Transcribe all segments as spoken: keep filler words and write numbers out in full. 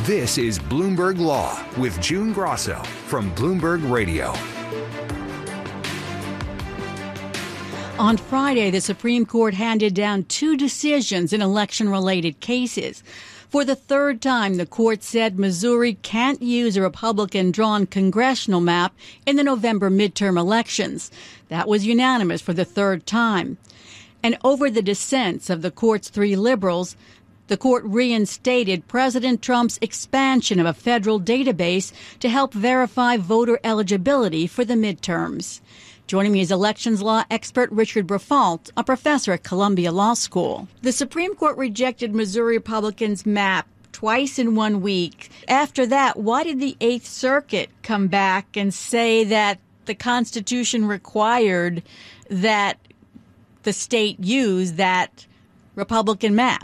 This is Bloomberg Law with June Grosso from Bloomberg Radio. On Friday, the Supreme Court handed down two decisions in election-related cases. For the third time, the court said Missouri can't use a Republican-drawn congressional map in the November midterm elections. That was unanimous for the third time. And over the dissents of the court's three liberals, the court reinstated President Trump's expansion of a federal database to help verify voter eligibility for the midterms. Joining me is elections law expert Richard Briffault, a professor at Columbia Law School. The Supreme Court rejected Missouri Republicans' map twice in one week. After that, why did the Eighth Circuit come back and say that the Constitution required that the state use that Republican map?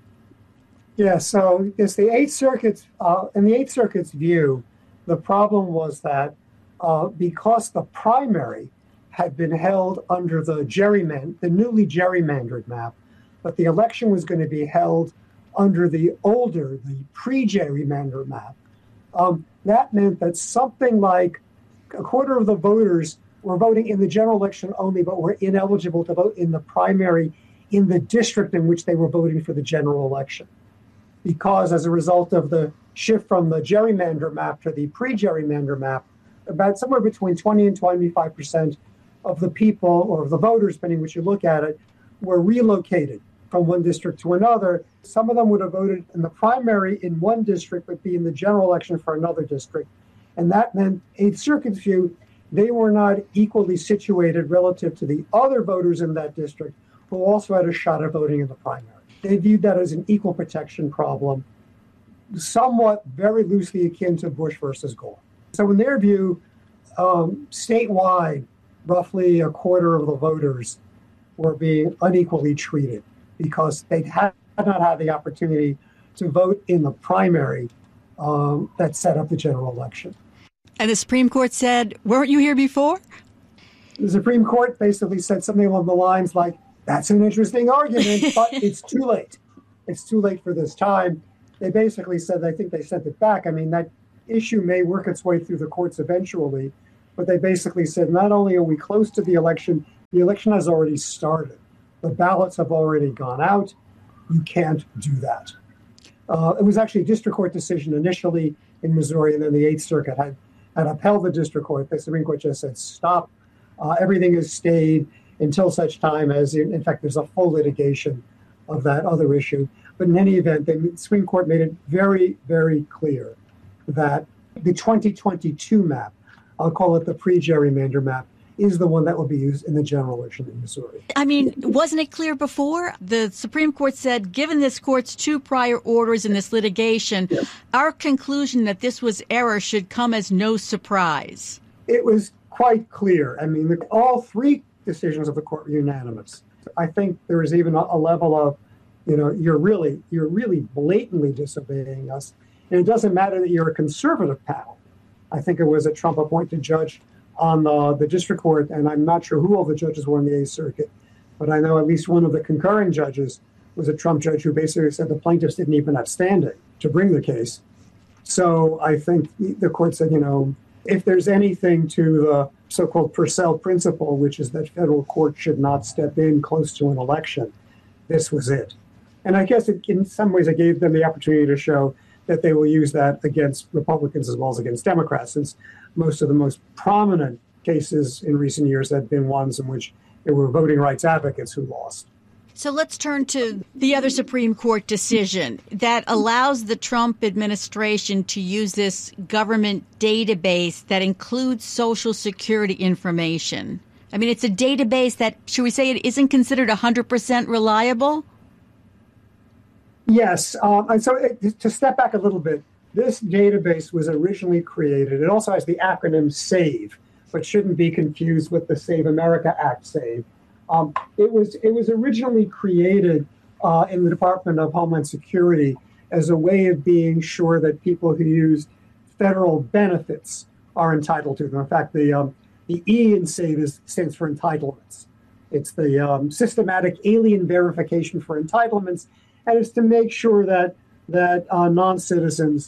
Yeah, so it's the Eighth Circuit's, uh, in the Eighth Circuit's view, the problem was that uh, because the primary had been held under the gerryman, the newly gerrymandered map, but the election was going to be held under the older, the pre-gerrymandered map. Um, that meant that something like a quarter of the voters were voting in the general election only, but were ineligible to vote in the primary in the district in which they were voting for the general election. Because as a result of the shift from the gerrymander map to the pre-gerrymander map, about somewhere between twenty and twenty-five percent of the people, or of the voters, depending which you look at it, were relocated from one district to another. Some of them would have voted in the primary in one district, but be in the general election for another district. And that meant, Eighth Circuit's view, they were not equally situated relative to the other voters in that district who also had a shot at voting in the primary. They viewed that as an equal protection problem, somewhat very loosely akin to Bush versus Gore. So in their view, um, statewide, roughly a quarter of the voters were being unequally treated because they had not had the opportunity to vote in the primary um, that set up the general election. And the Supreme Court said, weren't you here before? The Supreme Court basically said something along the lines like, that's an interesting argument, but it's too late. It's too late for this time. They basically said, I think they sent it back. I mean, that issue may work its way through the courts eventually, but they basically said, not only are we close to the election, the election has already started. The ballots have already gone out. You can't do that. Uh, it was actually a district court decision initially in Missouri, and then the Eighth Circuit had, had upheld the district court. The Supreme Court just said, stop. Uh, everything has stayed until such time as, in, in fact, there's a full litigation of that other issue. But in any event, the Supreme Court made it very, very clear that the twenty twenty-two map, I'll call it the pre-gerrymander map, is the one that will be used in the general election in Missouri. I mean, wasn't it clear before? The Supreme Court said, given this court's two prior orders in this litigation, yes, our conclusion that this was error should come as no surprise. It was quite clear. I mean, the, all three decisions of the court were unanimous. I think there is even a, a level of, you know, you're really, you're really blatantly disobeying us. And it doesn't matter that you're a conservative panel. I think it was a Trump-appointed judge on the, the district court, and I'm not sure who all the judges were in the Eighth Circuit, but I know at least one of the concurring judges was a Trump judge who basically said the plaintiffs didn't even have standing to bring the case. So I think the court said, you know, if there's anything to the so-called Purcell principle, which is that federal court should not step in close to an election, this was it. And I guess it, in some ways it gave them the opportunity to show that they will use that against Republicans as well as against Democrats, since most of the most prominent cases in recent years have been ones in which there were voting rights advocates who lost. So let's turn to the other Supreme Court decision that allows the Trump administration to use this government database that includes Social Security information. I mean, it's a database that, should we say, it isn't considered one hundred percent reliable? Yes. Um, and so it, to step back a little bit, this database was originally created. It also has the acronym SAVE, but shouldn't be confused with the Save America Act SAVE. Um, it was it was originally created uh, in the Department of Homeland Security as a way of being sure that people who use federal benefits are entitled to them. In fact, the um, the E in SAVE is, stands for entitlements. It's the um, systematic alien verification for entitlements, and it's to make sure that that uh, non-citizens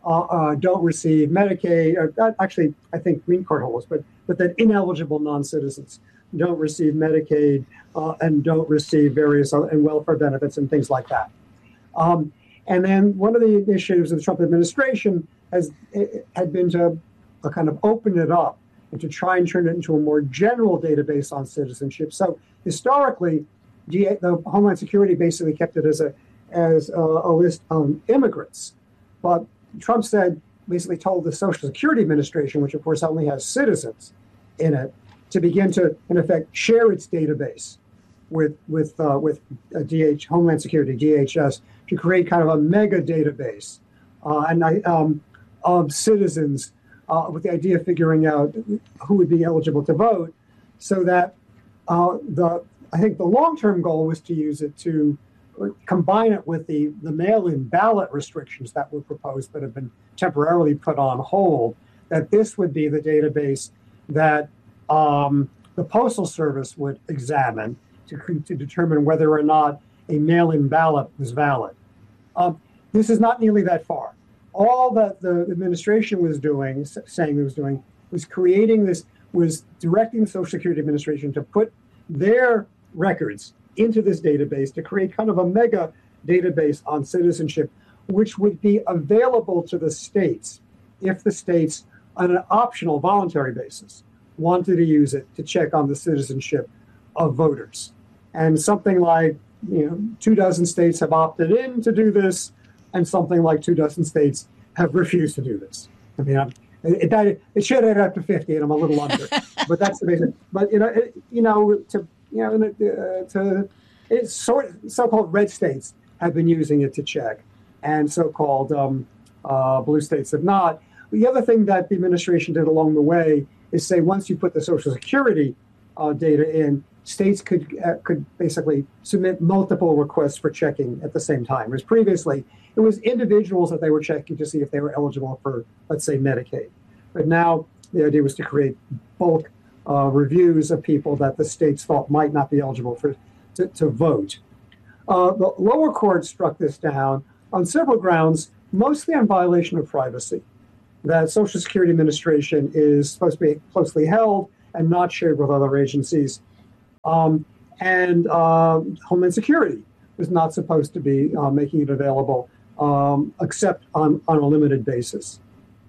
uh, uh, don't receive Medicaid, or uh, actually, I think green card holders, but, but that ineligible non-citizens don't receive Medicaid uh, and don't receive various uh, and welfare benefits and things like that. Um, and then one of the initiatives of the Trump administration has had been to uh, kind of open it up and to try and turn it into a more general database on citizenship. So historically, the Homeland Security basically kept it as a as a, a list of immigrants. But Trump said, basically told the Social Security Administration, which of course only has citizens in it, to begin to, in effect, share its database with with uh, with uh, D H Homeland Security, D H S, to create kind of a mega database uh, and um, of citizens uh, with the idea of figuring out who would be eligible to vote, so that uh, the I think the long-term goal was to use it to combine it with the, the mail-in ballot restrictions that were proposed but have been temporarily put on hold, that this would be the database that um, the Postal Service would examine to, to determine whether or not a mail-in ballot was valid. Um, this is not nearly that far. All that the administration was doing, saying it was doing, was creating this, was directing the Social Security Administration to put their records into this database to create kind of a mega database on citizenship, which would be available to the states if the states, on an optional, voluntary basis, wanted to use it to check on the citizenship of voters. And something like, you know, two dozen states have opted in to do this, and something like two dozen states have refused to do this. I mean, I'm, it, it, it should add up to fifty, and I'm a little under, but that's the basic. But you know, it, you know, to you know, uh, to it's sort so-called red states have been using it to check, and so-called um, uh, blue states have not. The other thing that the administration did along the way is say once you put the Social Security uh, data in, states could uh, could basically submit multiple requests for checking at the same time. Whereas previously, it was individuals that they were checking to see if they were eligible for, let's say, Medicaid. But now the idea was to create bulk uh, reviews of people that the states thought might not be eligible for to, to vote. Uh, the lower court struck this down on several grounds, mostly on violation of privacy. That Social Security Administration is supposed to be closely held and not shared with other agencies. Um, and uh, Homeland Security was not supposed to be uh, making it available um, except on, on a limited basis.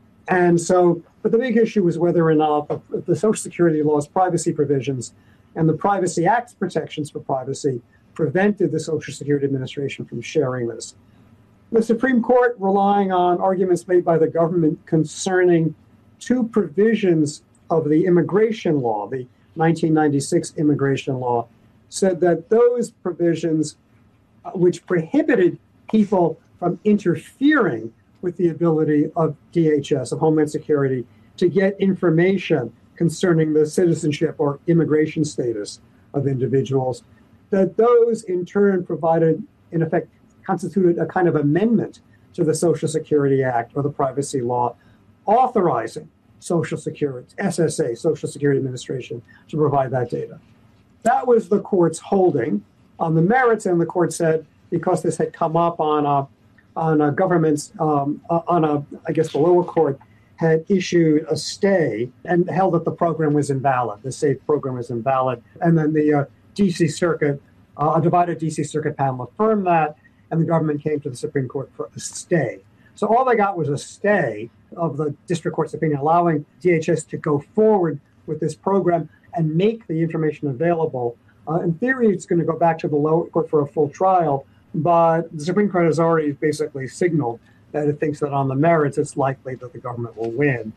And so, but the big issue was whether or not the, the Social Security law's privacy provisions and the Privacy Act's protections for privacy prevented the Social Security Administration from sharing this. The Supreme Court, relying on arguments made by the government concerning two provisions of the immigration law, the nineteen ninety-six immigration law, said that those provisions, uh, which prohibited people from interfering with the ability of D H S, of Homeland Security, to get information concerning the citizenship or immigration status of individuals, that those in turn provided, in effect, constituted a kind of amendment to the Social Security Act or the privacy law, authorizing Social Security, S S A, Social Security Administration, to provide that data. That was the court's holding on the merits, and the court said because this had come up on a on a government's um, on a I guess the lower court had issued a stay and held that the program was invalid. The SAFE program was invalid, and then the uh, D C Circuit, uh, a divided D C Circuit panel affirmed that, and the government came to the Supreme Court for a stay. So all they got was a stay of the district court's opinion, allowing D H S to go forward with this program and make the information available. Uh, in theory, it's going to go back to the lower court for a full trial, but the Supreme Court has already basically signaled that it thinks that on the merits, it's likely that the government will win.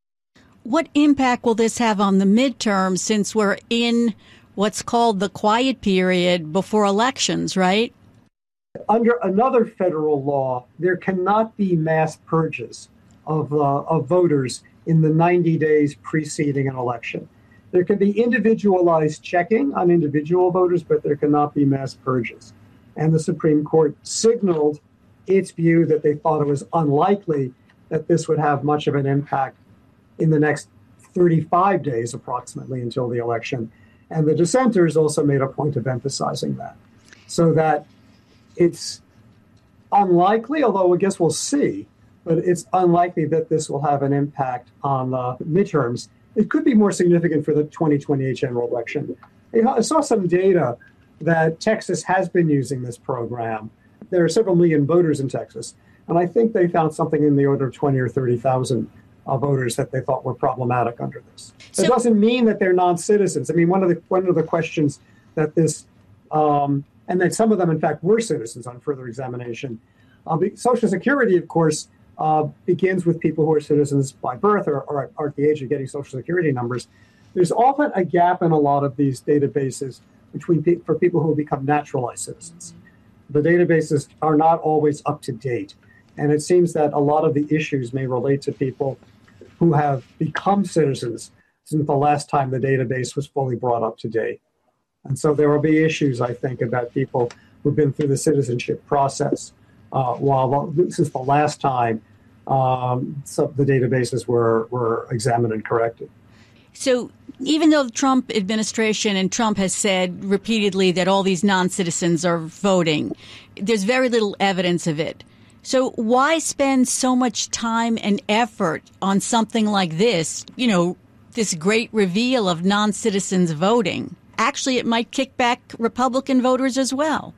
What impact will this have on the midterms, since we're in what's called the quiet period before elections, right? Under another federal law, there cannot be mass purges of, uh, of voters in the ninety days preceding an election. There can be individualized checking on individual voters, but there cannot be mass purges. And the Supreme Court signaled its view that they thought it was unlikely that this would have much of an impact in the next thirty-five days approximately until the election. And the dissenters also made a point of emphasizing that, so that it's unlikely, although I guess we'll see, but it's unlikely that this will have an impact on the midterms. It could be more significant for the twenty twenty-eight general election. I saw some data that Texas has been using this program. There are several million voters in Texas, and I think they found something in the order of twenty or thirty thousand uh, voters that they thought were problematic under this. So, it doesn't mean that they're non-citizens. I mean, one of the one of the questions that this, um, and that some of them, in fact, were citizens on further examination. Uh, Social Security, of course, uh, begins with people who are citizens by birth or, or are at the age of getting Social Security numbers. There's often a gap in a lot of these databases between pe- for people who become naturalized citizens. The databases are not always up to date. And it seems that a lot of the issues may relate to people who have become citizens since the last time the database was fully brought up to date. And so there will be issues, I think, about people who've been through the citizenship process uh, while since the last time um, so the databases were, were examined and corrected. So even though the Trump administration and Trump has said repeatedly that all these non-citizens are voting, there's very little evidence of it. So why spend so much time and effort on something like this, you know, this great reveal of non-citizens voting? Actually, it might kick back Republican voters as well.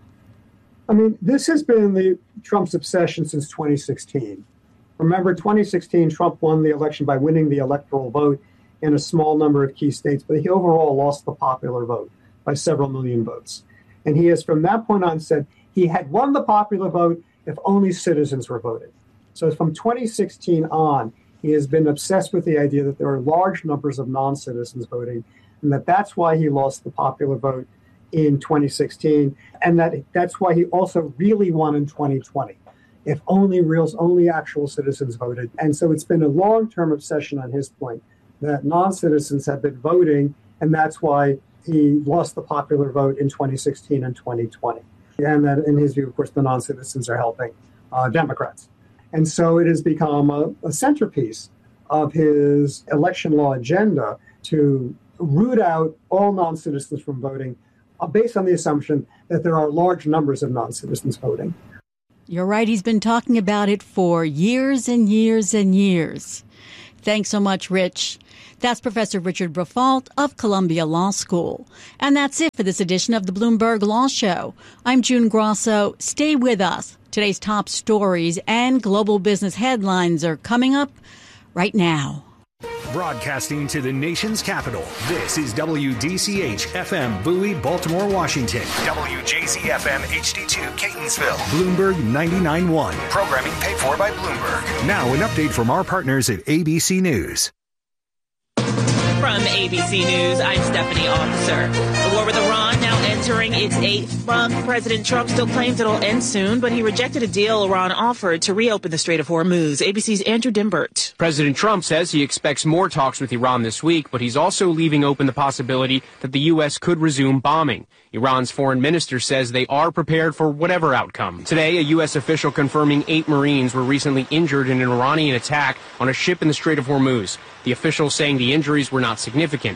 I mean, this has been the Trump's obsession since twenty sixteen. Remember, twenty sixteen, Trump won the election by winning the electoral vote in a small number of key states, but he overall lost the popular vote by several million votes. And he has, from that point on, said he had won the popular vote if only citizens were voting. So from twenty sixteen on, he has been obsessed with the idea that there are large numbers of non-citizens voting, and that that's why he lost the popular vote in twenty sixteen, and that that's why he also really won in twenty twenty. If only real, only actual citizens voted. And so it's been a long-term obsession on his point that non-citizens have been voting, and that's why he lost the popular vote in twenty sixteen and twenty twenty. And that, in his view, of course, the non-citizens are helping uh, Democrats. And so it has become a, a centerpiece of his election law agenda to root out all non-citizens from voting uh, based on the assumption that there are large numbers of non-citizens voting. You're right. He's been talking about it for years and years and years. Thanks so much, Rich. That's Professor Richard Briffault of Columbia Law School. And that's it for this edition of the Bloomberg Law Show. I'm June Grosso. Stay with us. Today's top stories and global business headlines are coming up right now. Broadcasting to the nation's capital, this is W D C H F M Bowie, Baltimore, Washington. W J Z F M H D two, Catonsville. Bloomberg ninety-nine point one. Programming paid for by Bloomberg. Now an update from our partners at A B C News. From A B C News, I'm Stephanie Officer. The war with Iran now entering its eighth month. President Trump still claims it'll end soon, but he rejected a deal Iran offered to reopen the Strait of Hormuz. A B C's Andrew Dimbert. President Trump says he expects more talks with Iran this week, but he's also leaving open the possibility that the U S could resume bombing. Iran's foreign minister says they are prepared for whatever outcome. Today, a U S official confirming eight Marines were recently injured in an Iranian attack on a ship in the Strait of Hormuz. The official saying the injuries were not significant.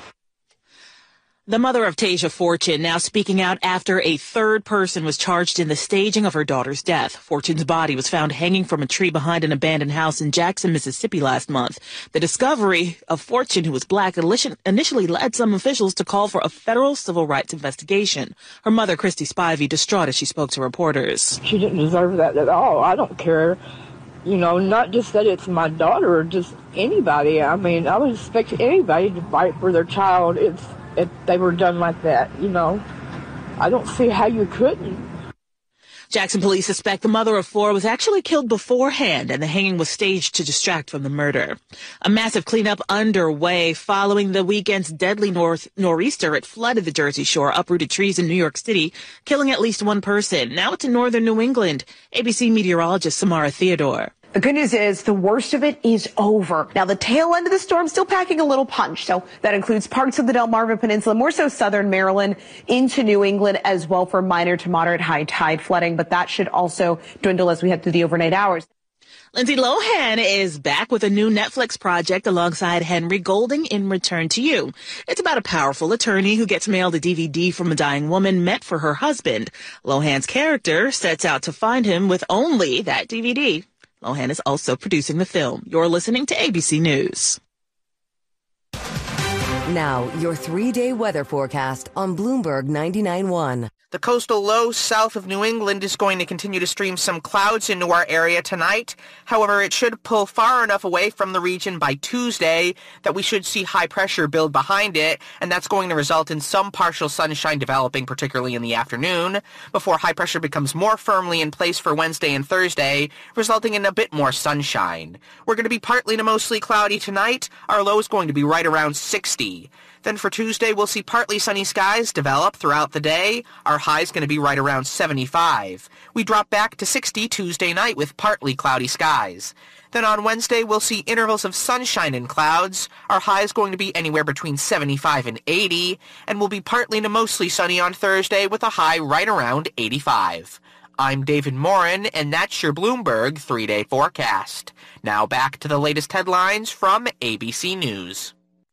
The mother of Tasia Fortune now speaking out after a third person was charged in the staging of her daughter's death. Fortune's body was found hanging from a tree behind an abandoned house in Jackson, Mississippi last month. The discovery of Fortune, who was black, initially led some officials to call for a federal civil rights investigation. Her mother, Christy Spivey, distraught as she spoke to reporters. She didn't deserve that at all. I don't care. You know, not just that it's my daughter, just anybody. I mean, I would expect anybody to fight for their child if, if they were done like that, you know. I don't see how you couldn't. Jackson police suspect the mother of four was actually killed beforehand, and the hanging was staged to distract from the murder. A massive cleanup underway following the weekend's deadly north nor'easter. It flooded the Jersey Shore, uprooted trees in New York City, killing at least one person. Now it's in northern New England. A B C meteorologist Samara Theodore. The good news is the worst of it is over. Now, the tail end of the storm still packing a little punch. So that includes parts of the Delmarva Peninsula, more so southern Maryland into New England as well for minor to moderate high tide flooding. But that should also dwindle as we head through the overnight hours. Lindsay Lohan is back with a new Netflix project alongside Henry Golding in Return to You. It's about a powerful attorney who gets mailed a D V D from a dying woman meant for her husband. Lohan's character sets out to find him with only that D V D. Mohan is also producing the film. You're listening to A B C News. Now, your three-day weather forecast on Bloomberg ninety-nine point one. The coastal low south of New England is going to continue to stream some clouds into our area tonight. However, it should pull far enough away from the region by Tuesday that we should see high pressure build behind it, and that's going to result in some partial sunshine developing, particularly in the afternoon, before high pressure becomes more firmly in place for Wednesday and Thursday, resulting in a bit more sunshine. We're going to be partly to mostly cloudy tonight. Our low is going to be right around sixty. Then for Tuesday, we'll see partly sunny skies develop throughout the day. Our high is going to be right around seventy-five. We drop back to sixty Tuesday night with partly cloudy skies. Then on Wednesday, we'll see intervals of sunshine and clouds. Our high is going to be anywhere between seventy-five and eighty, and will be partly to mostly sunny on Thursday with a high right around eighty-five. I'm David Morin, and that's your Bloomberg three-day forecast. Now back to the latest headlines from A B C News.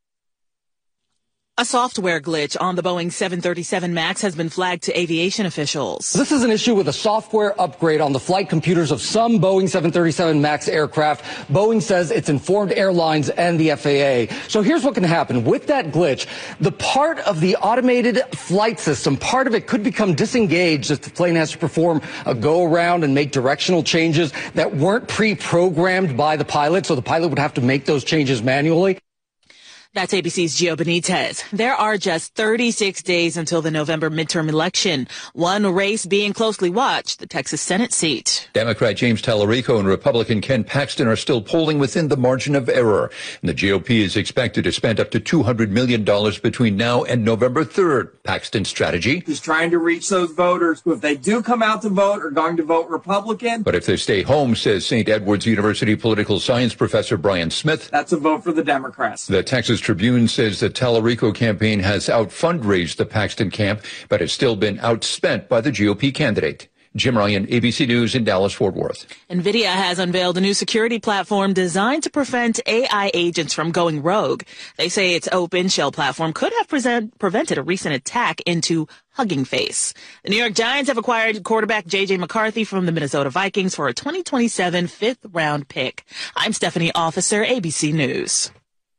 A software glitch on the Boeing seven thirty-seven MAX has been flagged to aviation officials. This is an issue with a software upgrade on the flight computers of some Boeing seven thirty-seven MAX aircraft. Boeing says it's informed airlines and the F A A. So here's what can happen. With that glitch, the part of the automated flight system, part of it could become disengaged if the plane has to perform a go-around and make directional changes that weren't pre-programmed by the pilot. So the pilot would have to make those changes manually. That's A B C's Gio Benitez. There are just thirty-six days until the November midterm election. One race being closely watched, the Texas Senate seat. Democrat James Tallarico and Republican Ken Paxton are still polling within the margin of error. And the G O P is expected to spend up to two hundred million dollars between now and November third. Paxton's strategy? He's trying to reach those voters who, if they do come out to vote, are going to vote Republican. But if they stay home, says Saint Edward's University political science professor Brian Smith, that's a vote for the Democrats. The Texas Tribune says the Tallarico campaign has out-fundraised the Paxton camp, but has still been outspent by the G O P candidate. Jim Ryan, A B C News in Dallas-Fort Worth. NVIDIA has unveiled a new security platform designed to prevent A I agents from going rogue. They say its OpenShell platform could have present, prevented a recent attack into Hugging Face. The New York Giants have acquired quarterback J J McCarthy from the Minnesota Vikings for a twenty twenty-seven fifth-round pick. I'm Stephanie Officer, A B C News.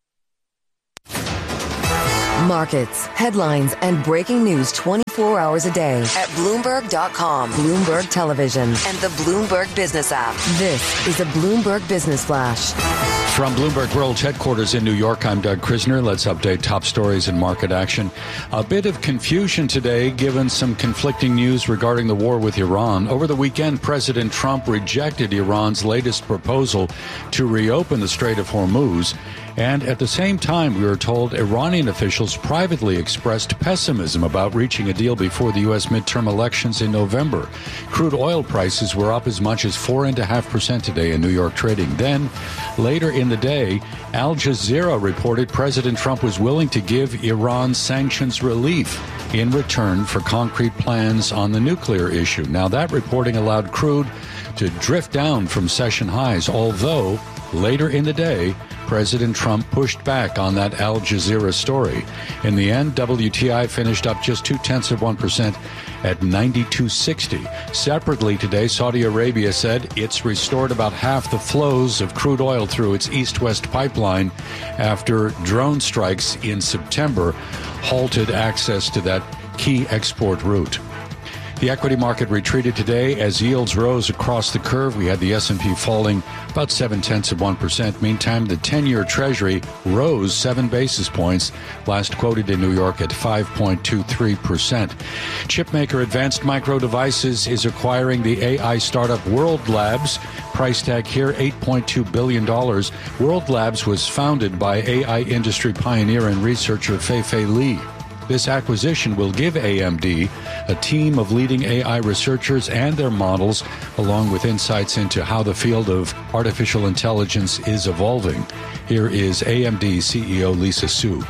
Markets, headlines, and breaking news twenty-four hours a day at Bloomberg dot com, Bloomberg Television, and the Bloomberg Business app. This is a Bloomberg Business Flash. From Bloomberg World Headquarters in New York, I'm Doug Krisner. Let's update top stories and market action. A bit of confusion today, given some conflicting news regarding the war with Iran. Over the weekend, President Trump rejected Iran's latest proposal to reopen the Strait of Hormuz. And at the same time, we were told Iranian officials privately expressed pessimism about reaching a deal before the U S midterm elections in November. Crude oil prices were up as much as four point five percent today in New York trading. Then, later in the day, Al Jazeera reported President Trump was willing to give Iran sanctions relief in return for concrete plans on the nuclear issue. Now, that reporting allowed crude to drift down from session highs, although later in the day, President Trump pushed back on that Al Jazeera story. In the end, W T I finished up just two-tenths of one percent at ninety-two sixty. Separately today, Saudi Arabia said it's restored about half the flows of crude oil through its east-west pipeline after drone strikes in September halted access to that key export route. The equity market retreated today as yields rose across the curve. We had the S and P falling about seven-tenths of one percent. Meantime, the ten-year Treasury rose seven basis points, last quoted in New York at five point two three percent. Chipmaker Advanced Micro Devices is acquiring the A I startup World Labs. Price tag here, eight point two billion dollars. World Labs was founded by A I industry pioneer and researcher Fei-Fei Li. This acquisition will give A M D a team of leading A I researchers and their models, along with insights into how the field of artificial intelligence is evolving. Here is A M D C E O Lisa Su.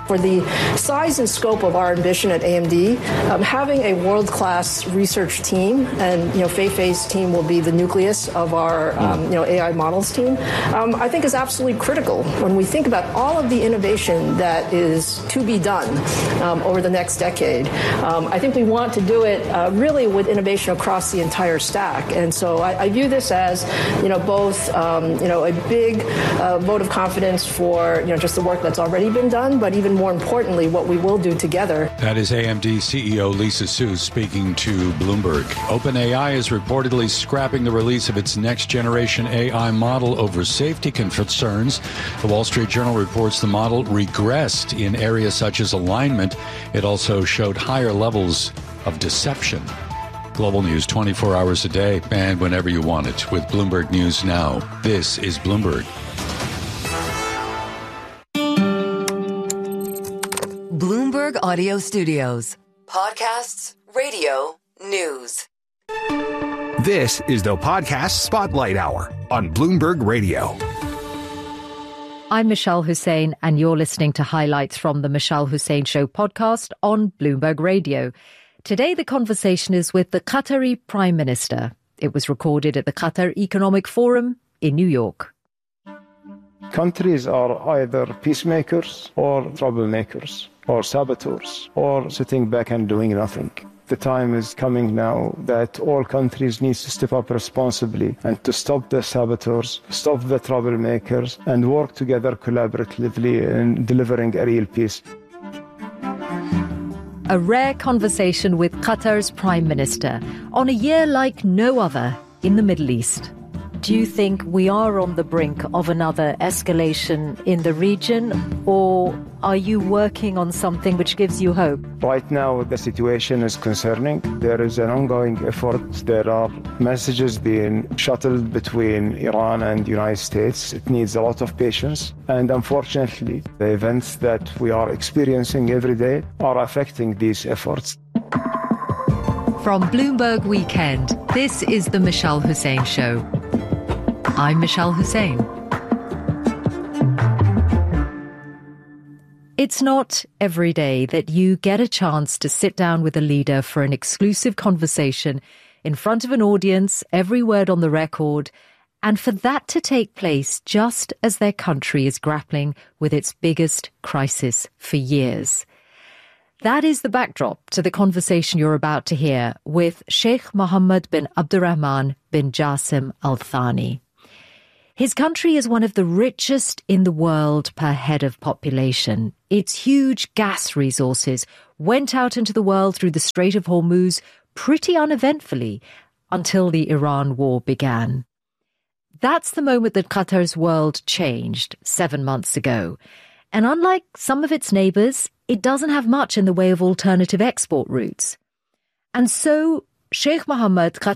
For the size and scope of our ambition at A M D, um, having a world-class research team, and you know, Fei Fei's team will be the nucleus of our um, you know A I models team, um, I think is absolutely critical when we think about all of the innovation that is to be done um, over the next decade. Um, I think we want to do it uh, really with innovation across the entire stack, and so I, I view this as you know both um, you know a big uh, vote of confidence for you know just the work that's already been done, but even more importantly, what we will do together. That is A M D C E O Lisa Su speaking to Bloomberg. OpenAI is reportedly scrapping the release of its next-generation A I model over safety concerns. The Wall Street Journal reports the model regressed in areas such as alignment. It also showed higher levels of deception. Global news twenty-four hours a day and whenever you want it with Bloomberg News Now. This is Bloomberg. Bloomberg Audio Studios. Podcasts, radio, news. This is the Podcast Spotlight Hour on Bloomberg Radio. I'm Michelle Hussein, and you're listening to highlights from the Michelle Hussein Show podcast on Bloomberg Radio. Today, the conversation is with the Qatari Prime Minister. It was recorded at the Qatar Economic Forum in New York. Countries are either peacemakers or troublemakers or saboteurs or sitting back and doing nothing. The time is coming now that all countries need to step up responsibly and to stop the saboteurs, stop the troublemakers, and work together collaboratively in delivering a real peace. A rare conversation with Qatar's Prime Minister on a year like no other in the Middle East. Do you think we are on the brink of another escalation in the region, or are you working on something which gives you hope? Right now, the situation is concerning. There is an ongoing effort. There are messages being shuttled between Iran and the United States. It needs a lot of patience. And unfortunately, the events that we are experiencing every day are affecting these efforts. From Bloomberg Weekend, this is the Michelle Hussein Show. I'm Michelle Hussein. It's not every day that you get a chance to sit down with a leader for an exclusive conversation in front of an audience, every word on the record, and for that to take place just as their country is grappling with its biggest crisis for years. That is the backdrop to the conversation you're about to hear with Sheikh Mohammed bin Abdurrahman bin Jassim Al Thani. His country is one of the richest in the world per head of population. Its huge gas resources went out into the world through the Strait of Hormuz pretty uneventfully until the Iran war began. That's the moment that Qatar's world changed seven months ago. And unlike some of its neighbours, it doesn't have much in the way of alternative export routes. And so Sheikh Mohammed